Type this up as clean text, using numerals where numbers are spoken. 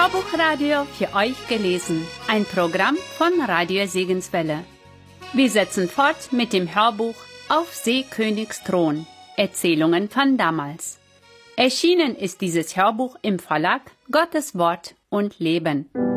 Hörbuchradio für euch gelesen. Ein Programm von Radio Segenswelle. Wir setzen fort mit dem Hörbuch Auf Seekönigs Thron. Erzählungen von damals. Erschienen ist dieses Hörbuch im Verlag Gottes Wort und Leben.